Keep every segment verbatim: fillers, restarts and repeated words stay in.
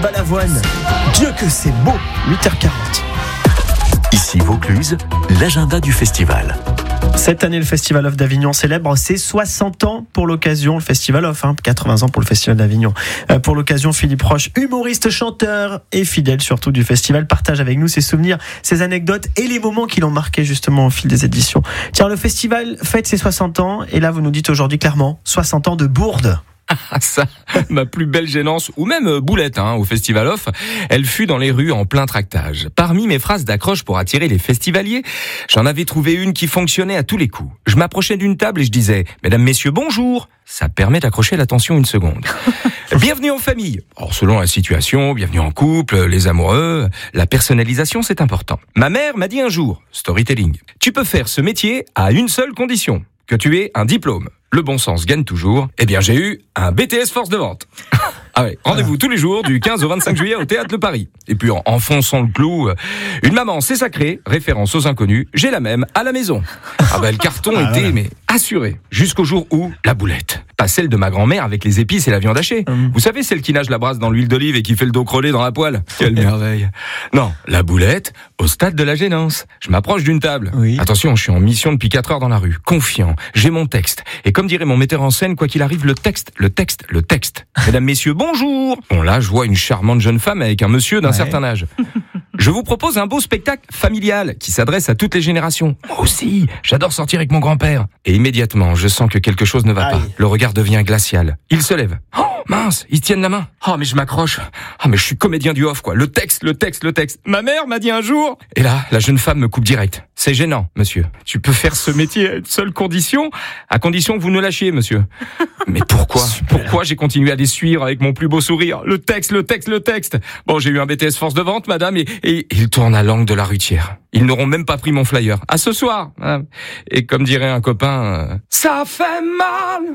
Balavoine. Dieu que c'est beau. huit heures quarante. Ici Vaucluse, l'agenda du festival. Cette année, le Festival Off d'Avignon célèbre ses soixante ans pour l'occasion. Le Festival Off, hein, quatre-vingts ans pour le Festival d'Avignon. Euh, pour l'occasion, Philippe Roche, humoriste, chanteur et fidèle surtout du festival, partage avec nous ses souvenirs, ses anecdotes et les moments qui l'ont marqué justement au fil des éditions. Tiens, le festival fête ses soixante ans et là, vous nous dites aujourd'hui clairement soixante ans de bourde. Ah ça, ma plus belle gênance, ou même boulette hein, au Festival Off, elle fut dans les rues en plein tractage. Parmi mes phrases d'accroche pour attirer les festivaliers, j'en avais trouvé une qui fonctionnait à tous les coups. Je m'approchais d'une table et je disais « Mesdames, Messieurs, bonjour !» Ça permet d'accrocher l'attention une seconde. Bienvenue en famille. Alors, selon la situation, bienvenue en couple, les amoureux, la personnalisation c'est important. Ma mère m'a dit un jour, storytelling, tu peux faire ce métier à une seule condition, que tu aies un diplôme. Le bon sens gagne toujours. Eh bien, j'ai eu un B T S force de vente. Ah ouais, rendez-vous tous les jours du quinze au vingt-cinq juillet au Théâtre de Paris. Et puis, en enfonçant le clou, une maman, c'est sacré, référence aux inconnus, j'ai la même à la maison. Ah ben, le carton ah, était, voilà. mais assuré. Jusqu'au jour où, la boulette. Pas celle de ma grand-mère avec les épices et la viande hachée. Hum. Vous savez, celle qui nage la brasse dans l'huile d'olive et qui fait le dos crôlé dans la poêle. Quelle merveille. Non, la boulette, au stade de la gênance. Je m'approche d'une table. Oui. Attention, je suis en mission depuis quatre heures dans la rue. Confiant. J'ai mon texte. Et comme dirait mon metteur en scène, quoi qu'il arrive, le texte, le texte, le texte. Mesdames, messieurs, bonjour. Bon là, je vois une charmante jeune femme avec un monsieur d'un ouais. certain âge. Je vous propose un beau spectacle familial qui s'adresse à toutes les générations. Moi aussi, j'adore sortir avec mon grand-père. Et immédiatement, je sens que quelque chose ne va Aïe. pas. Le regard devient glacial. Il se lève. Oh, mince, ils tiennent la main. Oh, mais je m'accroche. Ah, oh, mais je suis comédien du off, quoi. Le texte, le texte, le texte. Ma mère m'a dit un jour. Et là, la jeune femme me coupe direct. C'est gênant, monsieur. Tu peux faire ce métier à une seule condition, à condition que vous ne lâchiez, monsieur. Mais pourquoi? Pourquoi j'ai continué à les suivre avec mon plus beau sourire? Le texte, le texte, le texte. Bon, j'ai eu un B T S force de vente, madame, et, et il tourne à l'angle de la rutière. Ils n'auront même pas pris mon flyer. À ce soir. Et comme dirait un copain, ça fait mal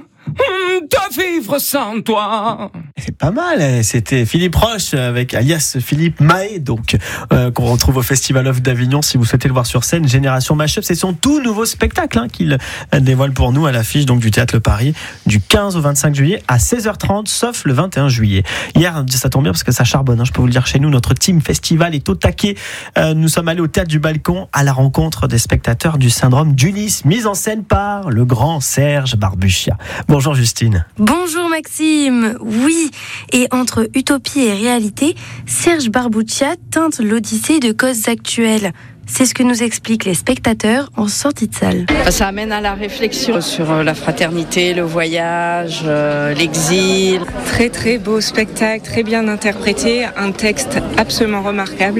de vivre sans toi. C'est pas mal. C'était Philippe Roche avec alias Philippe Mahé, donc euh, qu'on retrouve au Festival Off d'Avignon. Si vous souhaitez le voir sur scène, Génération Mashup, c'est son tout nouveau spectacle hein, qu'il dévoile pour nous à l'affiche donc du Théâtre Le Paris du quinze au vingt-cinq juillet à seize heures trente, sauf le vingt et un juillet. Hier, ça tombe bien parce que ça charbonne. Hein, je peux vous le dire chez nous, notre team festival est au taquet. Euh, nous sommes allés au Théâtre du Balcon à la rencontre des spectateurs du syndrome d'Ulysse, mise en scène par le grand Serge Barbuchia. Bonjour Justine. Bonjour Maxime. Oui, et entre utopie et réalité, Serge Barbuchia teinte l'Odyssée de causes actuelles. C'est ce que nous expliquent les spectateurs en sortie de salle. Ça amène à la réflexion sur la fraternité, le voyage, euh, l'exil. Très très beau spectacle, très bien interprété, un texte absolument remarquable,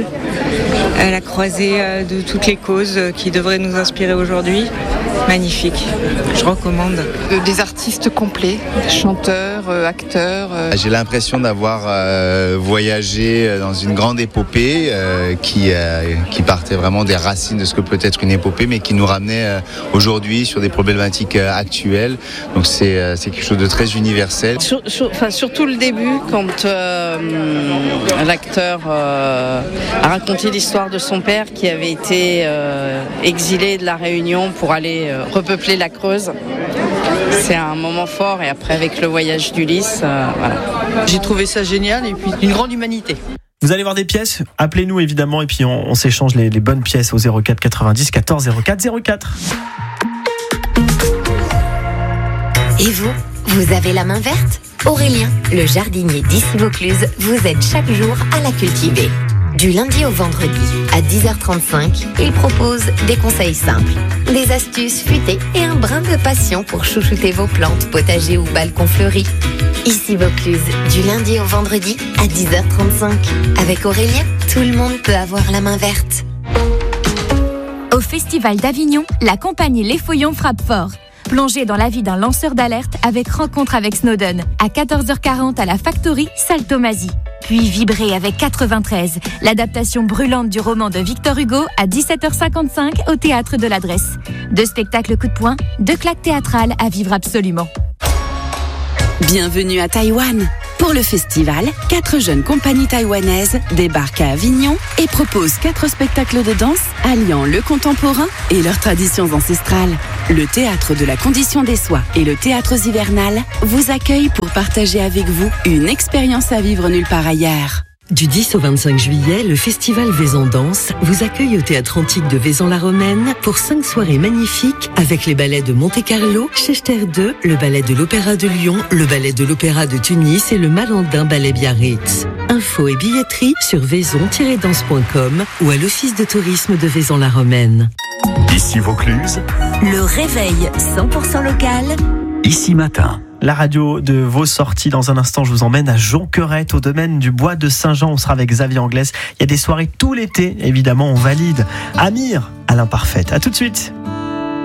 à la croisée de toutes les causes qui devraient nous inspirer aujourd'hui. Magnifique, je recommande. Des artistes complets, chanteurs, acteurs. J'ai l'impression d'avoir euh, voyagé dans une grande épopée euh, qui, euh, qui partait vraiment des racines de ce que peut être une épopée, mais qui nous ramenait euh, aujourd'hui sur des problématiques euh, actuelles. Donc c'est, euh, c'est quelque chose de très universel. Sur, sur, enfin, surtout le début, quand euh, l'acteur euh, a raconté l'histoire de son père qui avait été euh, exilé de la Réunion pour aller euh, repeupler la Creuse. C'est un moment fort, et après avec le voyage d'Ulysse, euh, voilà. J'ai trouvé ça génial et puis une grande humanité. Vous allez voir des pièces, appelez-nous évidemment et puis on, on s'échange les, les bonnes pièces au zéro quatre quatre-vingt-dix quatorze zéro quatre zéro quatre. Et vous, vous avez la main verte? Aurélien, le jardinier d'ici Vaucluse, vous aide chaque jour à la cultiver. Du lundi au vendredi, à dix heures trente-cinq, il propose des conseils simples, des astuces futées et un brin de passion pour chouchouter vos plantes, potagers ou balcons fleuris. Ici Vaucluse, du lundi au vendredi, à dix heures trente-cinq. Avec Aurélien, tout le monde peut avoir la main verte. Au Festival d'Avignon, la compagnie Les Feuillons frappe fort. Plongez dans la vie d'un lanceur d'alerte avec Rencontre avec Snowden, à quatorze heures quarante à la Factory, salle Thomasy. Puis vibrez avec quatre-vingt-treize, l'adaptation brûlante du roman de Victor Hugo à dix-sept heures cinquante-cinq au Théâtre de l'Adresse. Deux spectacles coup de poing, deux claques théâtrales à vivre absolument. Bienvenue à Taïwan. Pour le festival, quatre jeunes compagnies taïwanaises débarquent à Avignon et proposent quatre spectacles de danse alliant le contemporain et leurs traditions ancestrales. Le Théâtre de la Condition des Soies et le Théâtre Hivernal vous accueillent pour partager avec vous une expérience à vivre nulle part ailleurs. Du dix au vingt-cinq juillet, le festival Vaison Danse vous accueille au Théâtre Antique de Vaison-la-Romaine pour cinq soirées magnifiques avec les ballets de Monte-Carlo, Schechter deux, le ballet de l'Opéra de Lyon, le ballet de l'Opéra de Tunis et le Malandin Ballet Biarritz. Infos et billetterie sur vaison tiret danse point com ou à l'Office de tourisme de Vaison-la-Romaine. Ici Vaucluse. Le réveil cent pour cent local. Ici Matin. La radio de vos sorties. Dans un instant, je vous emmène à Jonquerette, au domaine du Bois de Saint-Jean. On sera avec Xavier Anglès. Il y a des soirées tout l'été. Évidemment, on valide. Amir à l'imparfaite. À tout de suite.